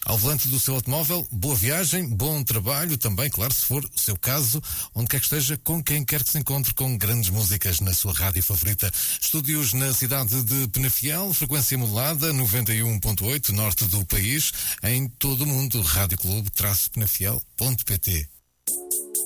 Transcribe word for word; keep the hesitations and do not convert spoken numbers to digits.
Ao volante do seu automóvel, boa viagem, bom trabalho também, claro, se for o seu caso, onde quer que esteja, com quem quer que se encontre, com grandes músicas na sua rádio favorita. Estúdios na cidade de Penafiel, frequência modulada, noventa e um ponto oito, norte do país, em todo o mundo, rádio clube traço penafiel ponto pt.